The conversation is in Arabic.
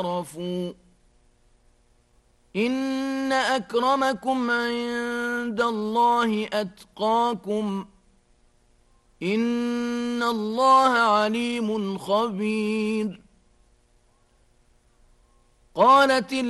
عرفوا إن أكرمكم عند الله أتقاكم إن الله عليم خبير. قالت